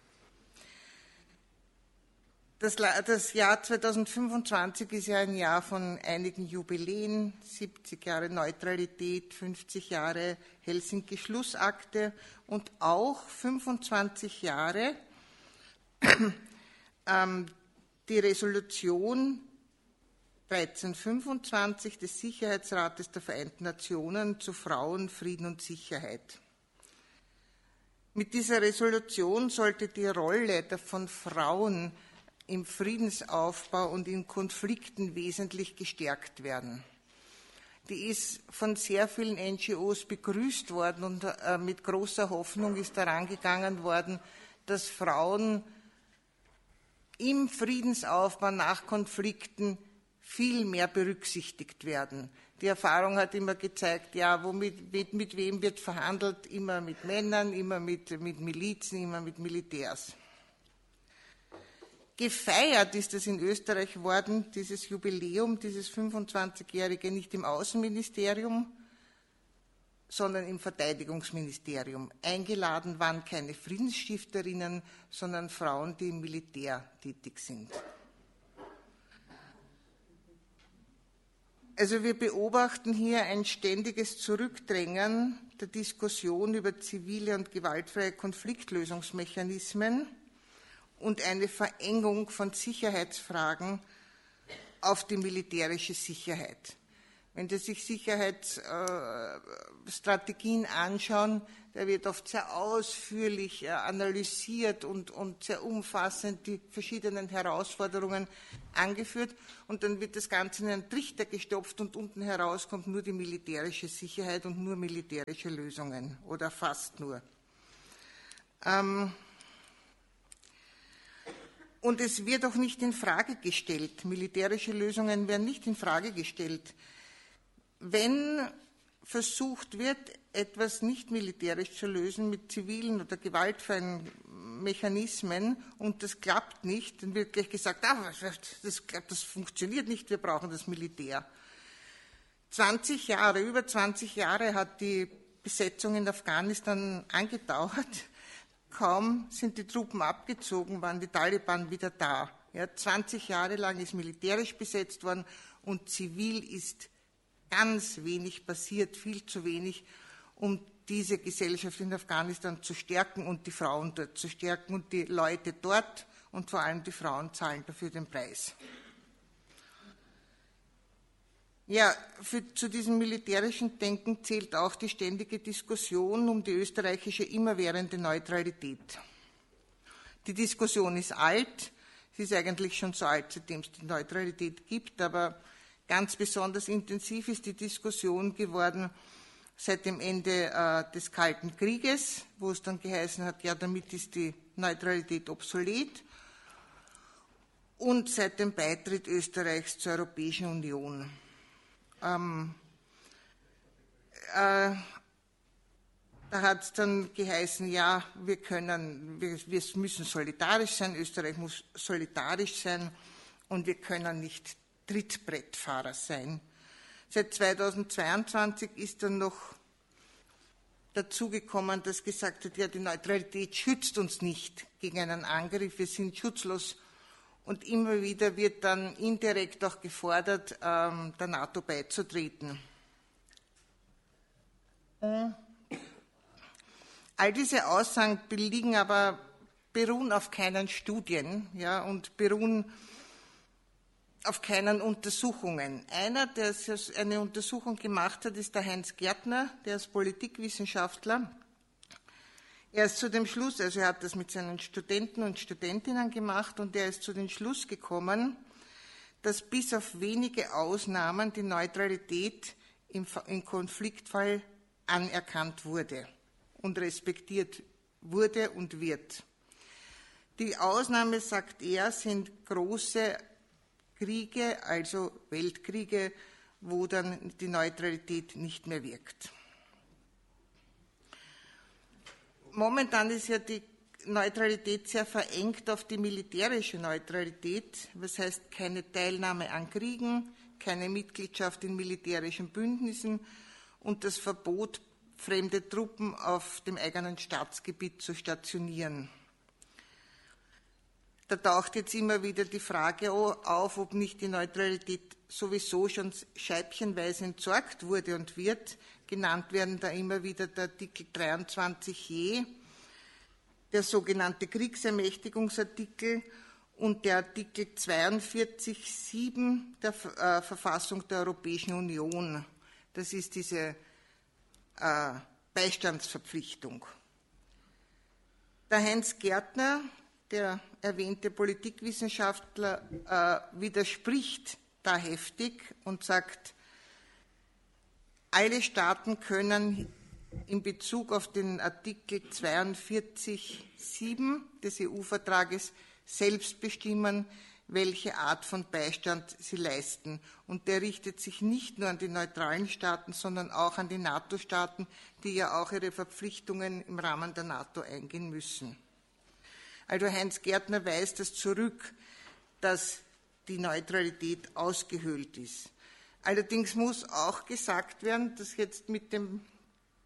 Das, das Jahr zweitausendfünfundzwanzig ist ja ein Jahr von einigen Jubiläen, siebzig Jahre Neutralität, fünfzig Jahre Helsinki-Schlussakte und auch fünfundzwanzig Jahre ähm, die Resolution dreizehnhundertfünfundzwanzig des Sicherheitsrates der Vereinten Nationen zu Frauen, Frieden und Sicherheit. Mit dieser Resolution sollte die Rolle der von Frauen im Friedensaufbau und in Konflikten wesentlich gestärkt werden. Die ist von sehr vielen N G Os begrüßt worden und äh, mit großer Hoffnung ist daran gegangen worden, dass Frauen im Friedensaufbau nach Konflikten viel mehr berücksichtigt werden. Die Erfahrung hat immer gezeigt, ja, womit, mit, mit wem wird verhandelt? Immer mit Männern, immer mit, mit Milizen, immer mit Militärs. Gefeiert ist es in Österreich worden, dieses Jubiläum, dieses fünfundzwanzigjährige, nicht im Außenministerium, sondern im Verteidigungsministerium. Eingeladen waren keine Friedensstifterinnen, sondern Frauen, die im Militär tätig sind. Also wir beobachten hier ein ständiges Zurückdrängen der Diskussion über zivile und gewaltfreie Konfliktlösungsmechanismen und eine Verengung von Sicherheitsfragen auf die militärische Sicherheit. Wenn Sie sich Sicherheitsstrategien anschauen, da wird oft sehr ausführlich analysiert und, und sehr umfassend die verschiedenen Herausforderungen angeführt. Und dann wird das Ganze in einen Trichter gestopft und unten heraus kommt nur die militärische Sicherheit und nur militärische Lösungen oder fast nur. Ähm und es wird auch nicht in Frage gestellt. Militärische Lösungen werden nicht in Frage gestellt. Wenn versucht wird, etwas nicht militärisch zu lösen mit zivilen oder gewaltfreien Mechanismen und das klappt nicht, dann wird gleich gesagt, ah, das, das funktioniert nicht, wir brauchen das Militär. zwanzig Jahre, über zwanzig Jahre hat die Besetzung in Afghanistan angedauert. Kaum sind die Truppen abgezogen, waren die Taliban wieder da. Ja, zwanzig Jahre lang ist militärisch besetzt worden und zivil ist ganz wenig passiert, viel zu wenig, um diese Gesellschaft in Afghanistan zu stärken und die Frauen dort zu stärken. Und die Leute dort und vor allem die Frauen zahlen dafür den Preis. Ja, für, zu diesem militärischen Denken zählt auch die ständige Diskussion um die österreichische immerwährende Neutralität. Die Diskussion ist alt, sie ist eigentlich schon so alt, seitdem es die Neutralität gibt, aber ganz besonders intensiv ist die Diskussion geworden seit dem Ende äh, des Kalten Krieges, wo es dann geheißen hat, ja, damit ist die Neutralität obsolet, und seit dem Beitritt Österreichs zur Europäischen Union. Ähm, äh, da hat es dann geheißen, ja, wir können, wir, wir müssen solidarisch sein, Österreich muss solidarisch sein und wir können nicht Trittbrettfahrer sein. Seit zweitausendzweiundzwanzig ist dann noch dazugekommen, dass gesagt wird, ja, die Neutralität schützt uns nicht gegen einen Angriff, wir sind schutzlos. Und immer wieder wird dann indirekt auch gefordert, ähm, der NATO beizutreten. Äh. All diese Aussagen liegen aber, beruhen auf keinen Studien, ja, und beruhen auf keinen Untersuchungen. Einer, der eine Untersuchung gemacht hat, ist der Heinz Gärtner, der ist Politikwissenschaftler. Er ist zu dem Schluss, also er hat das mit seinen Studenten und Studentinnen gemacht und er ist zu dem Schluss gekommen, dass bis auf wenige Ausnahmen die Neutralität im, im Konfliktfall anerkannt wurde und respektiert wurde und wird. Die Ausnahme, sagt er, sind große Kriege, also Weltkriege, wo dann die Neutralität nicht mehr wirkt. Momentan ist ja die Neutralität sehr verengt auf die militärische Neutralität, was heißt keine Teilnahme an Kriegen, keine Mitgliedschaft in militärischen Bündnissen und das Verbot, fremde Truppen auf dem eigenen Staatsgebiet zu stationieren. Da taucht jetzt immer wieder die Frage auf, ob nicht die Neutralität sowieso schon scheibchenweise entsorgt wurde und wird. Genannt werden da immer wieder der Artikel dreiundzwanzig je, der sogenannte Kriegsermächtigungsartikel und der Artikel zweiundvierzig Absatz sieben der äh, Verfassung der Europäischen Union. Das ist diese äh, Beistandsverpflichtung. Der Heinz Gärtner, der erwähnte Politikwissenschaftler, äh, widerspricht da heftig und sagt, alle Staaten können in Bezug auf den Artikel zweiundvierzig Absatz sieben des E U-Vertrages selbst bestimmen, welche Art von Beistand sie leisten. Und der richtet sich nicht nur an die neutralen Staaten, sondern auch an die NATO-Staaten, die ja auch ihre Verpflichtungen im Rahmen der NATO eingehen müssen. Also Heinz Gärtner weist es zurück, dass die Neutralität ausgehöhlt ist. Allerdings muss auch gesagt werden, dass jetzt mit dem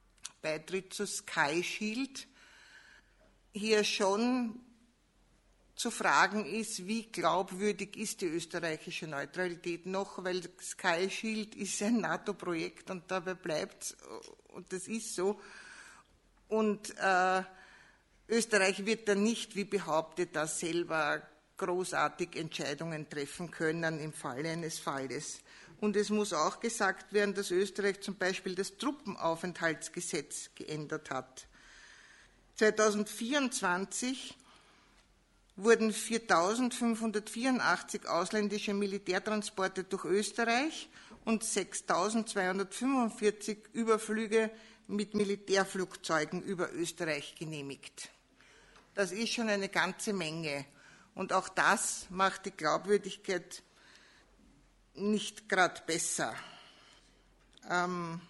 Beitritt zu Sky Shield hier schon zu fragen ist, wie glaubwürdig ist die österreichische Neutralität noch, weil Sky Shield ist ein NATO-Projekt und dabei bleibt es, und das ist so. Und äh, Österreich wird dann nicht, wie behauptet, da selber großartig Entscheidungen treffen können im Falle eines Falles. Und es muss auch gesagt werden, dass Österreich zum Beispiel das Truppenaufenthaltsgesetz geändert hat. zweitausendvierundzwanzig wurden viertausendfünfhundertvierundachtzig ausländische Militärtransporte durch Österreich und sechstausendzweihundertfünfundvierzig Überflüge mit Militärflugzeugen über Österreich genehmigt. Das ist schon eine ganze Menge. Und auch das macht die Glaubwürdigkeit nicht gerade besser. Ähm,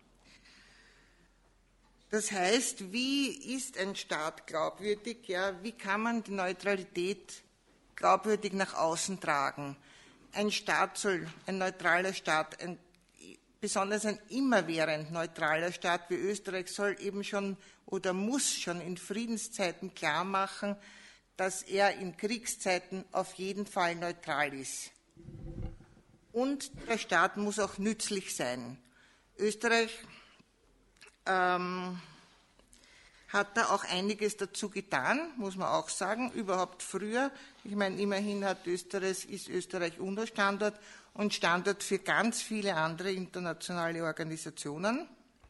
das heißt, wie ist ein Staat glaubwürdig? Ja, wie kann man die Neutralität glaubwürdig nach außen tragen? Ein Staat soll, ein neutraler Staat, ein, besonders ein immerwährend neutraler Staat wie Österreich soll eben schon oder muss schon in Friedenszeiten klar machen, dass er in Kriegszeiten auf jeden Fall neutral ist. Und der Staat muss auch nützlich sein. Österreich ähm, hat da auch einiges dazu getan, muss man auch sagen, überhaupt früher. Ich meine, immerhin hat Österreich, ist Österreich UNO-Standort und Standort für ganz viele andere internationale Organisationen.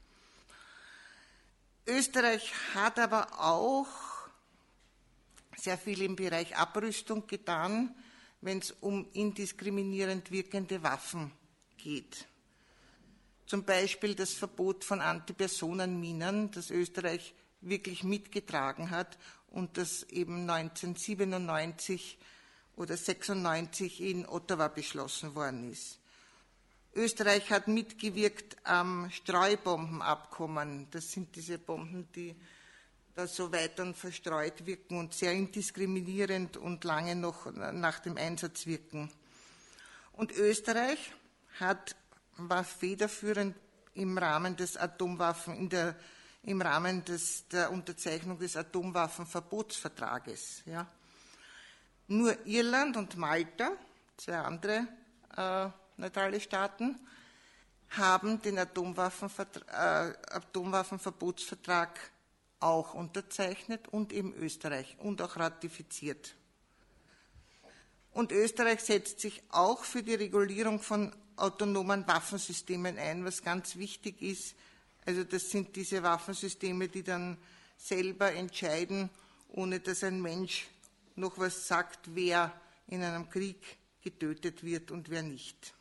Österreich hat aber auch sehr viel im Bereich Abrüstung getan, wenn es um indiskriminierend wirkende Waffen geht. Zum Beispiel das Verbot von Antipersonenminen, das Österreich wirklich mitgetragen hat und das eben neunzehnhundertsiebenundneunzig oder sechsundneunzig in Ottawa beschlossen worden ist. Österreich hat mitgewirkt am Streubombenabkommen. Das sind diese Bomben, die da so weiter verstreut wirken und sehr indiskriminierend und lange noch nach dem Einsatz wirken. Und Österreich hat, war federführend im Rahmen des Atomwaffen, in der, im Rahmen des, der Unterzeichnung des Atomwaffenverbotsvertrages. Ja. Nur Irland und Malta, zwei andere äh, neutrale Staaten, haben den Atomwaffenvertra- äh, Atomwaffenverbotsvertrag auch unterzeichnet und eben Österreich und auch ratifiziert. Und Österreich setzt sich auch für die Regulierung von autonomen Waffensystemen ein, was ganz wichtig ist. Also das sind diese Waffensysteme, die dann selber entscheiden, ohne dass ein Mensch noch was sagt, wer in einem Krieg getötet wird und wer nicht.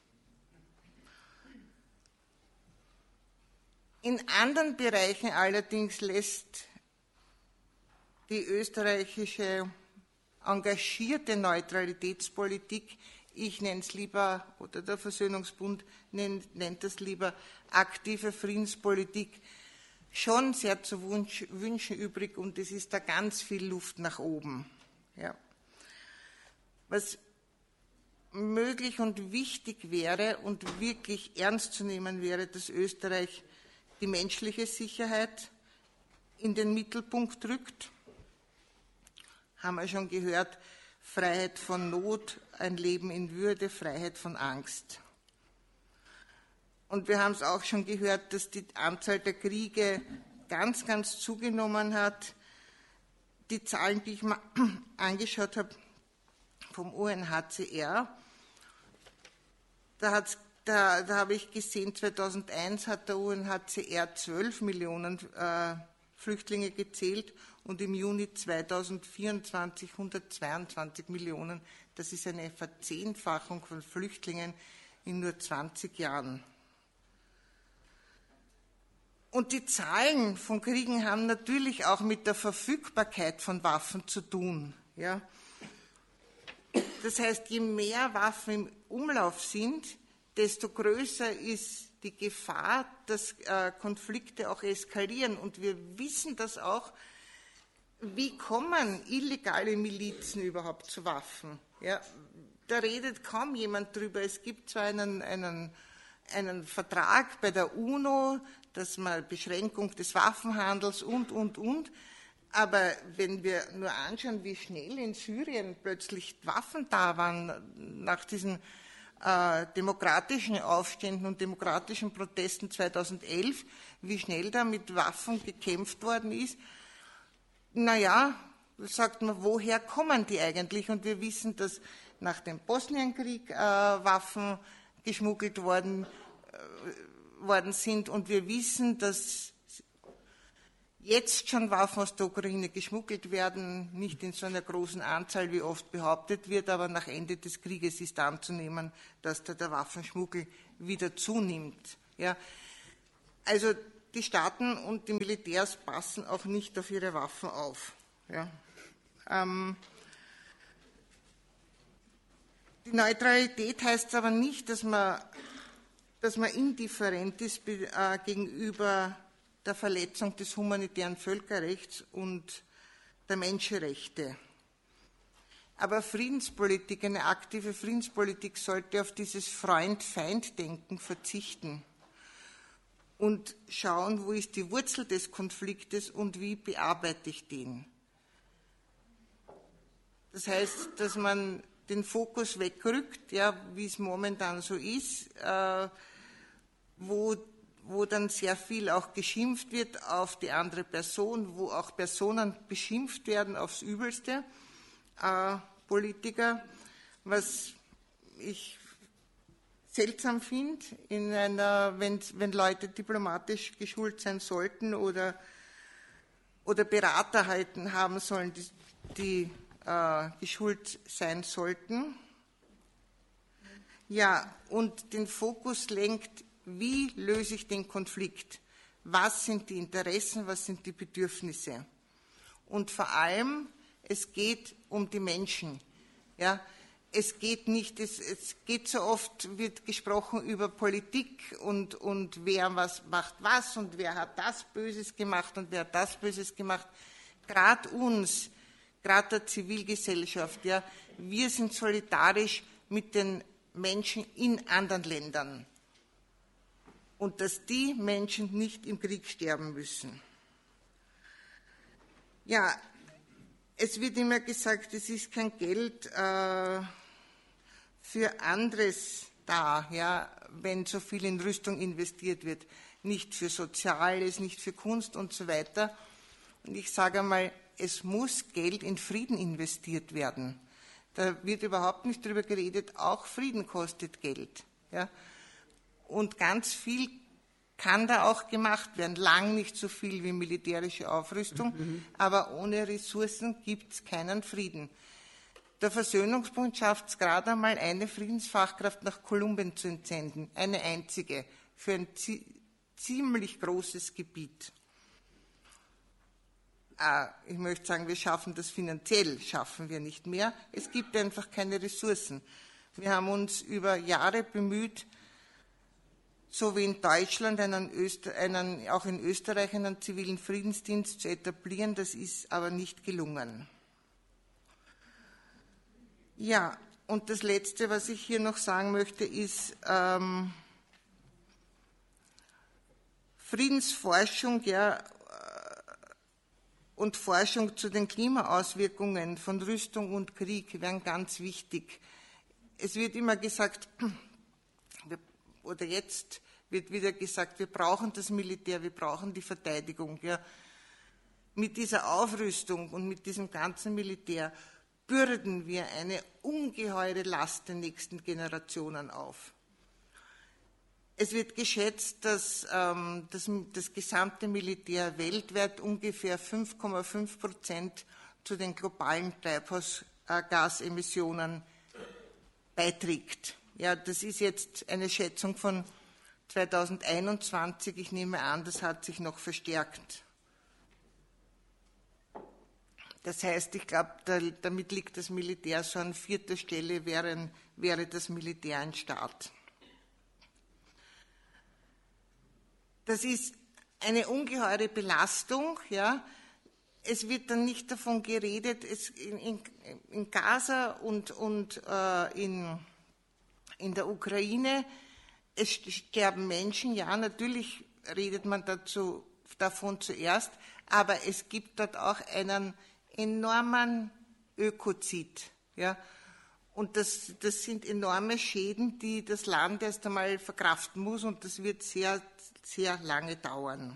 In anderen Bereichen allerdings lässt die österreichische engagierte Neutralitätspolitik, ich nenne es lieber, oder der Versöhnungsbund nennt, nennt es lieber aktive Friedenspolitik, schon sehr zu Wunsch, wünschen übrig und es ist da ganz viel Luft nach oben. Ja. Was möglich und wichtig wäre und wirklich ernst zu nehmen wäre, dass Österreich die menschliche Sicherheit in den Mittelpunkt rückt. Haben wir schon gehört, Freiheit von Not, ein Leben in Würde, Freiheit von Angst. Und wir haben es auch schon gehört, dass die Anzahl der Kriege ganz, ganz zugenommen hat. Die Zahlen, die ich mal angeschaut habe vom U N H C R, da, hat's, da, da habe ich gesehen, zweitausendeins hat der U N H C R zwölf Millionen äh, Flüchtlinge gezählt und im Juni zweitausendvierundzwanzig hundertzweiundzwanzig Millionen. Das ist eine Verzehnfachung von Flüchtlingen in nur zwanzig Jahren. Und die Zahlen von Kriegen haben natürlich auch mit der Verfügbarkeit von Waffen zu tun. Ja. Das heißt, je mehr Waffen im Umlauf sind, desto größer ist die Gefahr, dass äh, Konflikte auch eskalieren. Und wir wissen das auch, wie kommen illegale Milizen überhaupt zu Waffen? Ja, da redet kaum jemand drüber. Es gibt zwar einen, einen, einen Vertrag bei der UNO, dass man Beschränkung des Waffenhandels und, und, und, Aber wenn wir nur anschauen, wie schnell in Syrien plötzlich Waffen da waren, nach diesen äh, demokratischen Aufständen und demokratischen Protesten zweitausendelf, wie schnell da mit Waffen gekämpft worden ist, naja, sagt man, woher kommen die eigentlich? Und wir wissen, dass nach dem Bosnienkrieg äh, Waffen geschmuggelt worden, äh, worden sind, und wir wissen, dass jetzt schon Waffen aus der Ukraine geschmuggelt werden, nicht in so einer großen Anzahl, wie oft behauptet wird, aber nach Ende des Krieges ist anzunehmen, dass da der Waffenschmuggel wieder zunimmt. Ja. Also die Staaten und die Militärs passen auch nicht auf ihre Waffen auf. Ja. Ähm, die Neutralität heißt aber nicht, dass man, dass man indifferent ist äh, gegenüber der Verletzung des humanitären Völkerrechts und der Menschenrechte. Aber Friedenspolitik, eine aktive Friedenspolitik sollte auf dieses Freund-Feind-Denken verzichten und schauen, wo ist die Wurzel des Konfliktes und wie bearbeite ich den. Das heißt, dass man den Fokus wegrückt, ja, wie es momentan so ist, äh, wo wo dann sehr viel auch geschimpft wird auf die andere Person, wo auch Personen beschimpft werden aufs Übelste, äh, Politiker, was ich seltsam finde, in einer, wenn, wenn Leute diplomatisch geschult sein sollten oder, oder Berater halten haben sollen, die, die äh, geschult sein sollten. Ja, und den Fokus lenkt, wie löse ich den Konflikt? Was sind die Interessen, was sind die Bedürfnisse? Und vor allem, es geht um die Menschen. Ja, es geht nicht, es, es geht so oft, wird gesprochen über Politik und, und wer was macht was und wer hat das Böses gemacht und wer hat das Böses gemacht. Gerade uns, gerade der Zivilgesellschaft, ja, wir sind solidarisch mit den Menschen in anderen Ländern. Und dass die Menschen nicht im Krieg sterben müssen. Ja, es wird immer gesagt, es ist kein Geld äh, für anderes da, ja, wenn so viel in Rüstung investiert wird. Nicht für Soziales, nicht für Kunst und so weiter. Und ich sage einmal, es muss Geld in Frieden investiert werden. Da wird überhaupt nicht drüber geredet, auch Frieden kostet Geld. Ja. Und ganz viel kann da auch gemacht werden. Lang nicht so viel wie militärische Aufrüstung, mhm. aber ohne Ressourcen gibt es keinen Frieden. Der Versöhnungsbund schafft es gerade einmal, eine Friedensfachkraft nach Kolumbien zu entsenden, eine einzige, für ein zi ziemlich großes Gebiet. Ah, ich möchte sagen, wir schaffen das finanziell, schaffen wir nicht mehr. Es gibt einfach keine Ressourcen. Wir haben uns über Jahre bemüht, so wie in Deutschland, einen Öster einen, auch in Österreich einen zivilen Friedensdienst zu etablieren. Das ist aber nicht gelungen. Ja, und das Letzte, was ich hier noch sagen möchte, ist ähm, Friedensforschung, ja, und Forschung zu den Klimaauswirkungen von Rüstung und Krieg wären ganz wichtig. Es wird immer gesagt, oder jetzt wird wieder gesagt, wir brauchen das Militär, wir brauchen die Verteidigung. Ja. Mit dieser Aufrüstung und mit diesem ganzen Militär bürden wir eine ungeheure Last den nächsten Generationen auf. Es wird geschätzt, dass ähm, das, das gesamte Militär weltweit ungefähr fünf Komma fünf Prozent zu den globalen Treibhausgasemissionen beiträgt. Ja, das ist jetzt eine Schätzung von zweitausendeinundzwanzig. Ich nehme an, das hat sich noch verstärkt. Das heißt, ich glaube, da, damit liegt das Militär so an vierter Stelle, wäre, wäre das Militär ein Staat. Das ist eine ungeheure Belastung. Ja. Es wird dann nicht davon geredet, es in, in, in Gaza und, und äh, in, in der Ukraine, es sterben Menschen. Ja, natürlich redet man dazu davon zuerst, aber es gibt dort auch einen enormen Ökozid. Ja? Und das, das sind enorme Schäden, die das Land erst einmal verkraften muss, und das wird sehr, sehr lange dauern.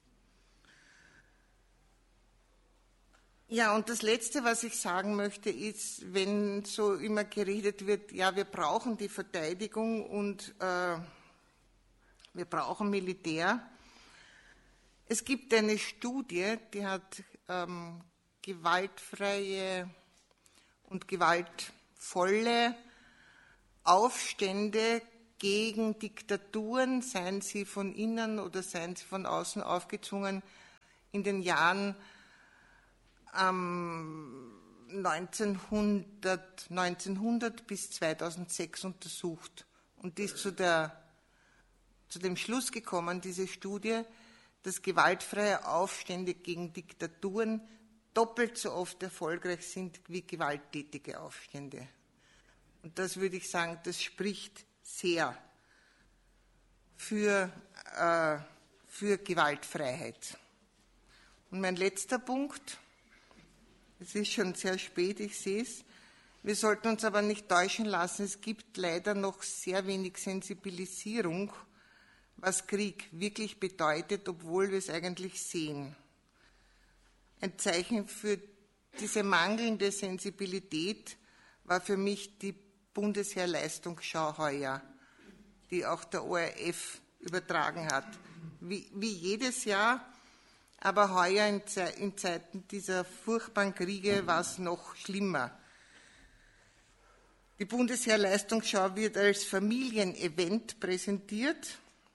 Ja, und das Letzte, was ich sagen möchte, ist, wenn so immer geredet wird, ja, wir brauchen die Verteidigung und äh, wir brauchen Militär. Es gibt eine Studie, die hat ähm, gewaltfreie und gewaltvolle Aufstände gegen Diktaturen, seien sie von innen oder seien sie von außen aufgezwungen, in den Jahren ähm, neunzehnhundert, neunzehnhundert bis zweitausendsechs untersucht. Und die ist zu, der, zu dem Schluss gekommen, diese Studie, dass gewaltfreie Aufstände gegen Diktaturen doppelt so oft erfolgreich sind wie gewalttätige Aufstände. Und das würde ich sagen, das spricht sehr für, äh, für Gewaltfreiheit. Und mein letzter Punkt, es ist schon sehr spät, ich sehe es, wir sollten uns aber nicht täuschen lassen, es gibt leider noch sehr wenig Sensibilisierung, was Krieg wirklich bedeutet, obwohl wir es eigentlich sehen. Ein Zeichen für diese mangelnde Sensibilität war für mich die Bundesheer-Leistungsschau heuer, die auch der O R F übertragen hat. Wie, wie jedes Jahr, aber heuer in, Ze- in Zeiten dieser furchtbaren Kriege war es noch schlimmer. Die Bundesheer-Leistungsschau wird als Familienevent präsentiert.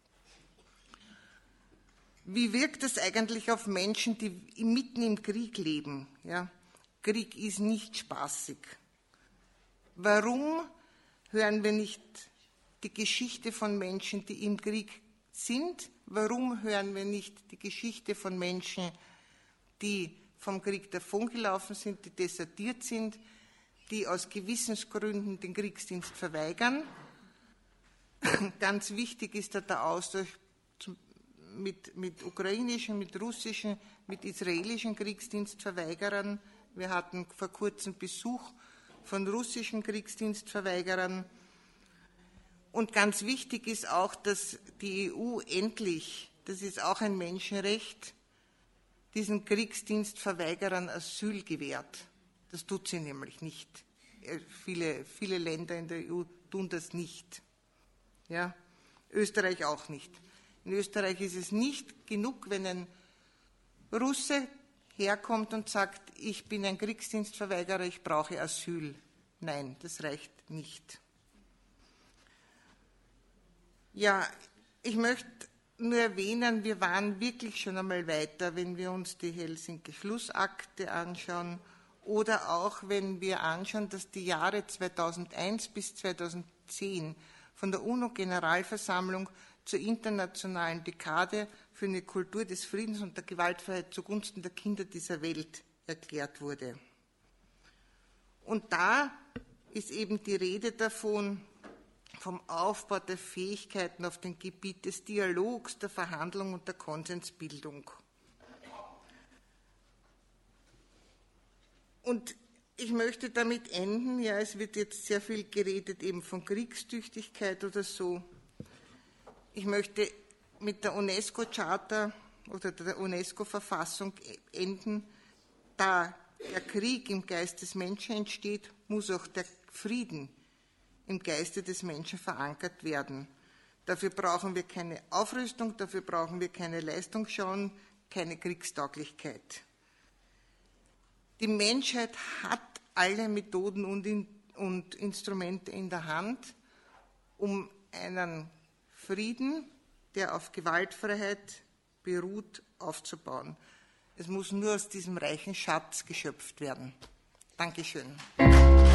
Wie wirkt das eigentlich auf Menschen, die mitten im Krieg leben? Ja? Krieg ist nicht spaßig. Warum hören wir nicht die Geschichte von Menschen, die im Krieg sind? Warum hören wir nicht die Geschichte von Menschen, die vom Krieg davongelaufen sind, die desertiert sind, die aus Gewissensgründen den Kriegsdienst verweigern? Ganz wichtig ist da der Austausch zum Mit, mit ukrainischen, mit russischen, mit israelischen Kriegsdienstverweigerern. Wir hatten vor kurzem Besuch von russischen Kriegsdienstverweigerern. Und ganz wichtig ist auch, dass die E U endlich, das ist auch ein Menschenrecht, diesen Kriegsdienstverweigerern Asyl gewährt. Das tut sie nämlich nicht. Viele, viele Länder in der E U tun das nicht. Ja? Österreich auch nicht. In Österreich ist es nicht genug, wenn ein Russe herkommt und sagt, ich bin ein Kriegsdienstverweigerer, ich brauche Asyl. Nein, das reicht nicht. Ja, ich möchte nur erwähnen, wir waren wirklich schon einmal weiter, wenn wir uns die Helsinki-Schlussakte anschauen oder auch wenn wir anschauen, dass die Jahre zweitausendeins bis zweitausendzehn von der UNO-Generalversammlung zur internationalen Dekade für eine Kultur des Friedens und der Gewaltfreiheit zugunsten der Kinder dieser Welt erklärt wurde. Und da ist eben die Rede davon, vom Aufbau der Fähigkeiten auf dem Gebiet des Dialogs, der Verhandlung und der Konsensbildung. Und ich möchte damit enden, ja, es wird jetzt sehr viel geredet eben von Kriegstüchtigkeit oder so. Ich möchte mit der UNESCO-Charta oder der UNESCO-Verfassung enden. Da der Krieg im Geist des Menschen entsteht, muss auch der Frieden im Geiste des Menschen verankert werden. Dafür brauchen wir keine Aufrüstung, dafür brauchen wir keine Leistungsschauen, keine Kriegstauglichkeit. Die Menschheit hat alle Methoden und, in, und Instrumente in der Hand, um einen Frieden, der auf Gewaltfreiheit beruht, aufzubauen. Es muss nur aus diesem reichen Schatz geschöpft werden. Dankeschön.